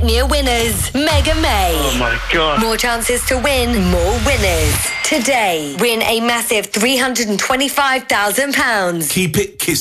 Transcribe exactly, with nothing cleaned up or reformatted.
Near winners. Mega May. Oh my God. More chances to win, more winners. Today, win a massive three hundred twenty-five thousand pounds. Keep it Kiss